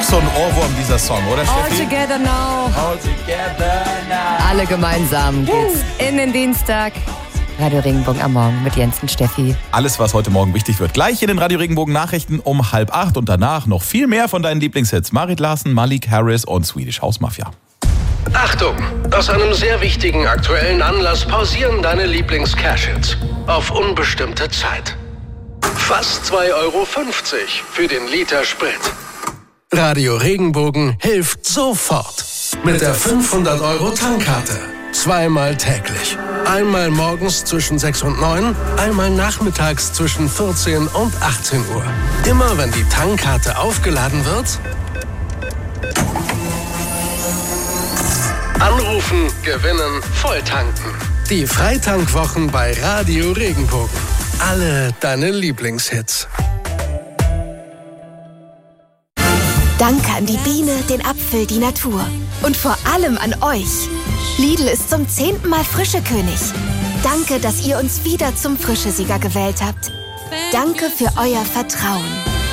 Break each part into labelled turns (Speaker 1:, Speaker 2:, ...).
Speaker 1: Auch so ein Ohrwurm, dieser Song, oder Steffi?
Speaker 2: All together now.
Speaker 1: All together now.
Speaker 2: Alle gemeinsam geht's in den Dienstag. Radio Regenbogen am Morgen mit Jens und Steffi.
Speaker 1: Alles, was heute Morgen wichtig wird, gleich in den Radio Regenbogen Nachrichten um 7:30 und danach noch viel mehr von deinen Lieblingshits. Marit Larsen, Malik Harris und Swedish House Mafia.
Speaker 3: Achtung! Aus einem sehr wichtigen aktuellen Anlass pausieren deine Lieblings-Cash-Hits auf unbestimmte Zeit. Fast 2,50 € für den Liter Sprit. Radio Regenbogen hilft sofort. Mit der 500 € Tankkarte. Zweimal täglich. Einmal morgens zwischen 6 und 9, einmal nachmittags zwischen 14 und 18 Uhr. Immer wenn die Tankkarte aufgeladen wird, anrufen, gewinnen, volltanken. Die Freitankwochen bei Radio Regenbogen. Alle deine Lieblingshits.
Speaker 4: Danke an die Biene, den Apfel, die Natur. Und vor allem an euch. Lidl ist zum 10. Mal Frischekönig. Danke, dass ihr uns wieder zum Frischesieger gewählt habt. Danke für euer Vertrauen.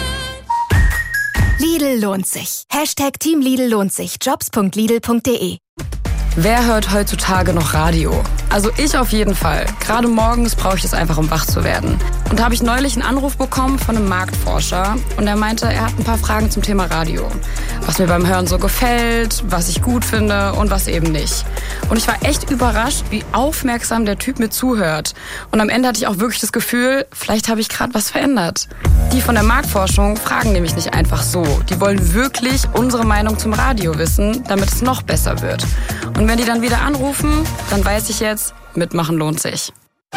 Speaker 4: Lidl lohnt sich. #Team Lidl lohnt sich. Jobs.lidl.de.
Speaker 5: Wer hört heutzutage noch Radio? Also ich auf jeden Fall. Gerade morgens brauche ich es einfach, um wach zu werden. Und da habe ich neulich einen Anruf bekommen von einem Marktforscher. Und er meinte, er hat ein paar Fragen zum Thema Radio. Was mir beim Hören so gefällt, was ich gut finde und was eben nicht. Und ich war echt überrascht, wie aufmerksam der Typ mir zuhört. Und am Ende hatte ich auch wirklich das Gefühl, vielleicht habe ich gerade was verändert. Die von der Marktforschung fragen nämlich nicht einfach so. Die wollen wirklich unsere Meinung zum Radio wissen, damit es noch besser wird. Und wenn die dann wieder anrufen, dann weiß ich jetzt, mitmachen lohnt sich.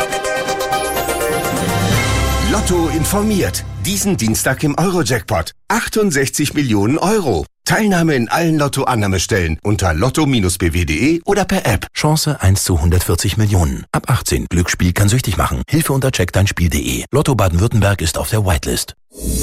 Speaker 6: Lotto informiert. Diesen Dienstag im Euro-Jackpot. 68 Millionen €. Teilnahme in allen Lotto-Annahmestellen unter lotto-bw.de oder per App.
Speaker 7: Chance 1 zu 140 Millionen. Ab 18. Glücksspiel kann süchtig machen. Hilfe unter checkdeinspiel.de. Lotto Baden-Württemberg ist auf der Whitelist.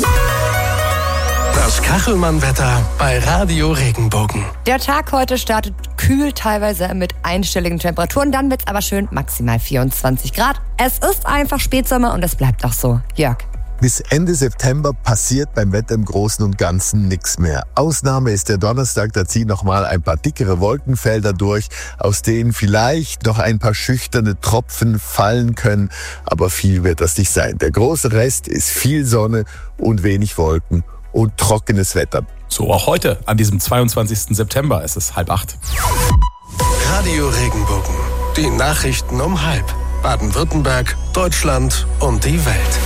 Speaker 3: Das Kachelmann-Wetter bei Radio Regenbogen.
Speaker 2: Der Tag heute startet kühl, teilweise mit einstelligen Temperaturen. Dann wird's aber schön, maximal 24 Grad. Es ist einfach Spätsommer und es bleibt auch so. Jörg.
Speaker 8: Bis Ende September passiert beim Wetter im Großen und Ganzen nichts mehr. Ausnahme ist der Donnerstag, da ziehen nochmal ein paar dickere Wolkenfelder durch, aus denen vielleicht noch ein paar schüchterne Tropfen fallen können, aber viel wird das nicht sein. Der große Rest ist viel Sonne und wenig Wolken und trockenes Wetter.
Speaker 1: So auch heute, an diesem 22. September, es ist 7:30.
Speaker 3: Radio Regenbogen. Die Nachrichten um 7:30. Baden-Württemberg, Deutschland und die Welt.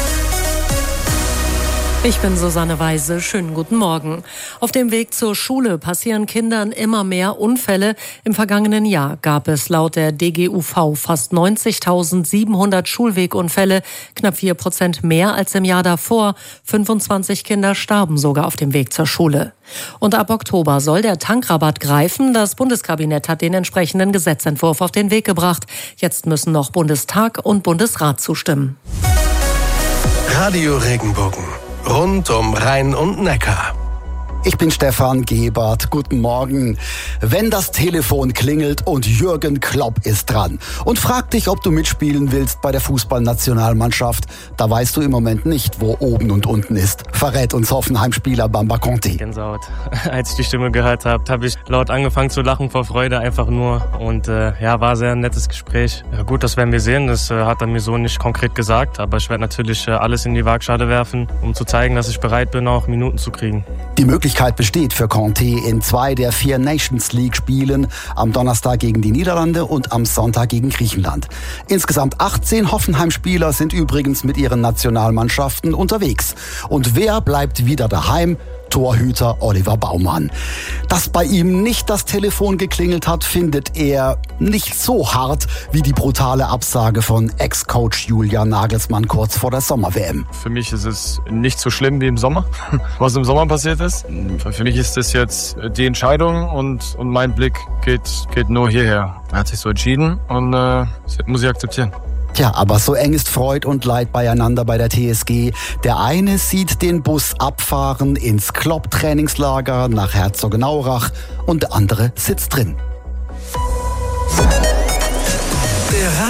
Speaker 9: Ich bin Susanne Weise. Schönen guten Morgen. Auf dem Weg zur Schule passieren Kindern immer mehr Unfälle. Im vergangenen Jahr gab es laut der DGUV fast 90.700 Schulwegunfälle, knapp 4% mehr als im Jahr davor. 25 Kinder starben sogar auf dem Weg zur Schule. Und ab Oktober soll der Tankrabatt greifen. Das Bundeskabinett hat den entsprechenden Gesetzentwurf auf den Weg gebracht. Jetzt müssen noch Bundestag und Bundesrat zustimmen.
Speaker 3: Radio Regenbogen. Rund um Rhein und Neckar.
Speaker 10: Ich bin Stefan Gebert. Guten Morgen. Wenn das Telefon klingelt und Jürgen Klopp ist dran und fragt dich, ob du mitspielen willst bei der Fußballnationalmannschaft, da weißt du im Moment nicht, wo oben und unten ist, verrät uns Hoffenheim-Spieler Bamba Conti.
Speaker 11: Gänsehaut. Als ich die Stimme gehört habe, habe ich laut angefangen zu lachen vor Freude einfach nur. Und war sehr ein nettes Gespräch. Ja, gut, das werden wir sehen. Das hat er mir so nicht konkret gesagt. Aber ich werde natürlich alles in die Waagschale werfen, um zu zeigen, dass ich bereit bin, auch Minuten zu kriegen.
Speaker 10: Die Möglichkeit besteht für Conte in 2 der 4 Nations League Spielen, am Donnerstag gegen die Niederlande und am Sonntag gegen Griechenland. Insgesamt 18 Hoffenheim-Spieler sind übrigens mit ihren Nationalmannschaften unterwegs. Und wer bleibt wieder daheim? Torhüter Oliver Baumann. Dass bei ihm nicht das Telefon geklingelt hat, findet er nicht so hart wie die brutale Absage von Ex-Coach Julian Nagelsmann kurz vor der Sommer-WM.
Speaker 12: Für mich ist es nicht so schlimm wie im Sommer, was im Sommer passiert ist. Für mich ist das jetzt die Entscheidung und mein Blick geht nur hierher. Er hat sich so entschieden und muss ich akzeptieren.
Speaker 10: Tja, aber so eng ist Freud und Leid beieinander bei der TSG. Der eine sieht den Bus abfahren ins Klopp-Trainingslager nach Herzogenaurach und der andere sitzt drin.
Speaker 3: Der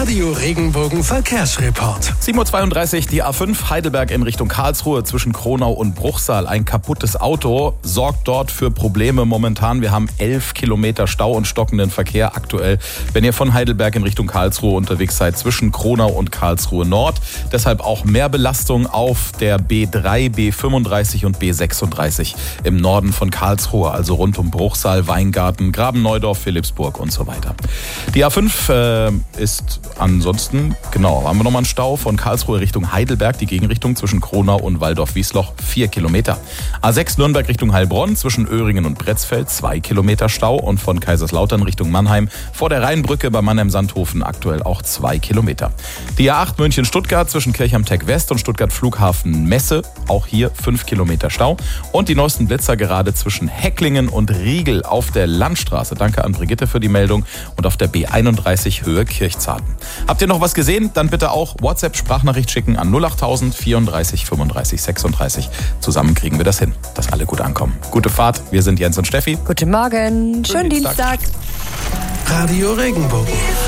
Speaker 3: Radio Regenbogen Verkehrsreport.
Speaker 1: 7:32 Uhr, die A5 Heidelberg in Richtung Karlsruhe zwischen Kronau und Bruchsal. Ein kaputtes Auto sorgt dort für Probleme momentan. Wir haben 11 Kilometer Stau und stockenden Verkehr aktuell, wenn ihr von Heidelberg in Richtung Karlsruhe unterwegs seid, zwischen Kronau und Karlsruhe Nord. Deshalb auch mehr Belastung auf der B3, B35 und B36 im Norden von Karlsruhe, also rund um Bruchsal, Weingarten, Graben-Neudorf, Philippsburg und so weiter. Die A5 ist ansonsten, haben wir nochmal einen Stau von Karlsruhe Richtung Heidelberg, die Gegenrichtung zwischen Kronau und Waldorf-Wiesloch, 4 Kilometer. A6 Nürnberg Richtung Heilbronn zwischen Öhringen und Bretzfeld, 2 Kilometer Stau und von Kaiserslautern Richtung Mannheim vor der Rheinbrücke bei Mannheim-Sandhofen aktuell auch 2 Kilometer. Die A8 München-Stuttgart zwischen Kirchheim-Tech West und Stuttgart-Flughafen-Messe, auch hier 5 Kilometer Stau und die neuesten Blitzer gerade zwischen Hecklingen und Riegel auf der Landstraße. Danke an Brigitte für die Meldung und auf der B31 Höhe Kirchzarten. Habt ihr noch was gesehen? Dann bitte auch WhatsApp-Sprachnachricht schicken an 08000 34 35 36. Zusammen kriegen wir das hin, dass alle gut ankommen. Gute Fahrt, wir sind Jens und Steffi.
Speaker 2: Guten Morgen, schönen Dienstag.
Speaker 3: Radio Regenbogen.